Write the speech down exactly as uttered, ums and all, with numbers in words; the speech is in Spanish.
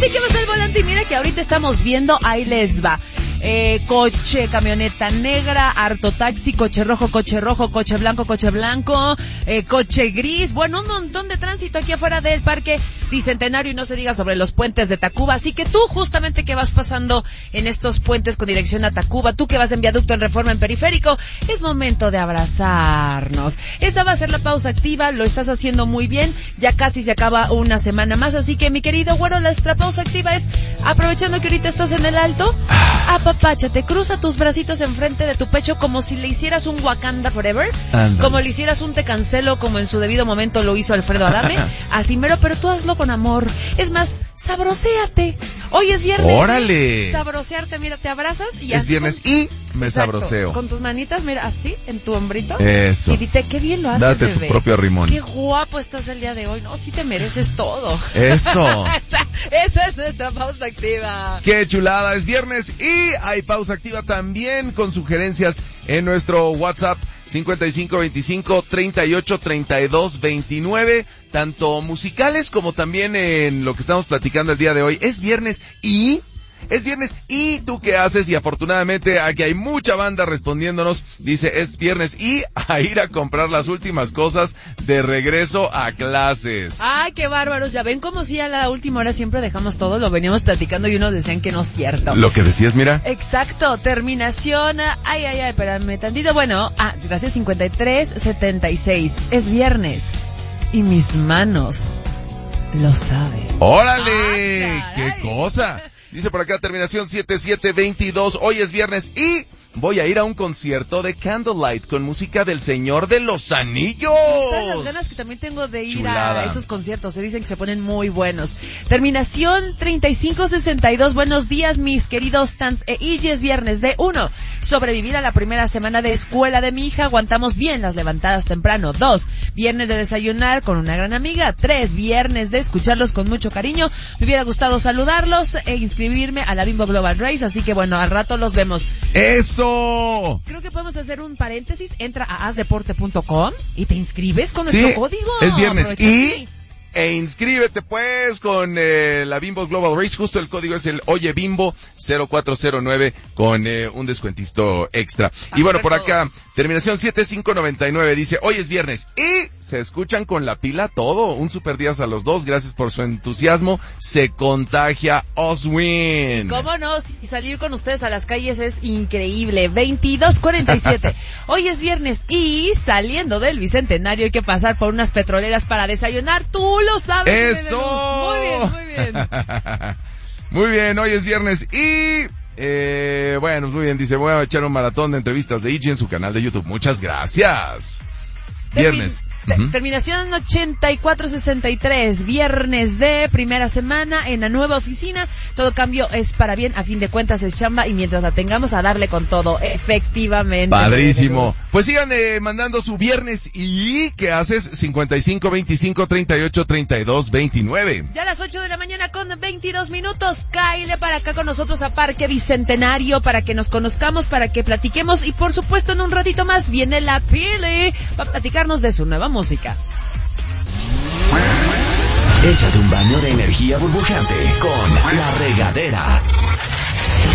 te llevas el volante y mira que ahorita estamos viendo, ahí les va. Eh, coche, camioneta negra, harto taxi, coche rojo, coche rojo, coche blanco, coche blanco, eh, coche gris, bueno, un montón de tránsito aquí afuera del Parque Bicentenario y no se diga sobre los puentes de Tacuba, así que tú justamente que vas pasando en estos puentes con dirección a Tacuba, tú que vas en Viaducto, en Reforma, en Periférico, es momento de abrazarnos. Esa va a ser la pausa activa, lo estás haciendo muy bien, ya casi se acaba una semana más, así que mi querido güero, nuestra pausa activa es, aprovechando que ahorita estás en el alto, apapáchate, cruza tus bracitos enfrente de tu pecho como si le hicieras un Wakanda Forever, Andale. Como le hicieras un Te Cancelo, como en su debido momento lo hizo Alfredo Adame, así mero, pero tú hazlo con amor. Es más, sabrocéate. Hoy es viernes. ¡Órale! Sabrocearte, mira, te abrazas y es viernes con... y me Exacto, sabroseo. Con tus manitas, mira, así, en tu hombrito. Eso. Y dite, qué bien lo haces, Date bebé. tu propio rimón. Qué guapo estás el día de hoy. No, sí te mereces todo. Eso. esa, esa es nuestra pausa activa. Qué chulada, es viernes y hay pausa activa también con sugerencias en nuestro WhatsApp cincuenta y cinco veinticinco treinta y ocho treinta y dos veintinueve, tanto musicales como también en lo que estamos platicando el día de hoy. Es viernes y... Es viernes, ¿y tú qué haces? Y afortunadamente aquí hay mucha banda respondiéndonos. Dice, es viernes y a ir a comprar las últimas cosas de regreso a clases. Ay, qué bárbaros. Ya ven como si a la última hora siempre dejamos todo. Lo veníamos platicando y unos decían que no es cierto. Lo que decías, mira. Exacto, terminación. Ay, ay, ay, espérame tantito. Bueno, ah, gracias, cincuenta y tres setenta y seis. Es viernes y mis manos lo saben. ¡Órale! Ah, ¡Qué cosa! Dice por acá, terminación siete siete veintidós, hoy es viernes y voy a ir a un concierto de Candlelight con música del Señor de los Anillos. ¿Sabes las ganas que también tengo de ir Chulada. a esos conciertos? Se dicen que se ponen muy buenos. Terminación treinta y cinco sesenta y dos, buenos días mis queridos Tans e Iggy, es viernes de uno, sobrevivir a la primera semana de escuela de mi hija, aguantamos bien las levantadas temprano. Dos, viernes de desayunar con una gran amiga. Tres, viernes de escucharlos con mucho cariño. Me hubiera gustado saludarlos e inscribirme a la Bimbo Global Race, así que bueno, al rato los vemos. ¡Eso! Creo que podemos hacer un paréntesis, entra a asdeporte punto com y te inscribes con nuestro sí, código. Es viernes Aprovechate. y... E inscríbete pues con eh, la Bimbo Global Race, justo el código es el Oye Bimbo cero cuatro cero nueve con eh, un descuentito extra. Y bueno, por acá, terminación siete cinco noventa y nueve dice, hoy es viernes y se escuchan con la pila todo. Un super día a los dos, gracias por su entusiasmo, se contagia Oswin. ¿Cómo no? Si salir con ustedes a las calles es increíble. veintidós cuarenta y siete. Hoy es viernes y saliendo del Bicentenario hay que pasar por unas petroleras para desayunar. Tú lo sabes. ¡Eso! Muy bien, muy bien. Muy bien, hoy es viernes y... Eh, bueno, muy bien, dice, voy a echar un maratón de entrevistas de Iggy en su canal de YouTube. Muchas gracias. Viernes. Termin- uh-huh. Terminación ochenta y cuatro sesenta y tres, viernes de primera semana en la nueva oficina. Todo cambio es para bien, a fin de cuentas es chamba y mientras la tengamos a darle con todo, efectivamente. Padrísimo. Pues sigan eh, mandando su viernes y ¿qué haces? cincuenta y cinco veinticinco treinta y ocho treinta y dos veintinueve. Ya a las ocho de la mañana con veintidós minutos, cáile para acá con nosotros a Parque Bicentenario para que nos conozcamos, para que platiquemos y por supuesto en un ratito más viene la Pili para platicarnos de su nueva música. Échate un baño de energía burbujeante con La Regadera.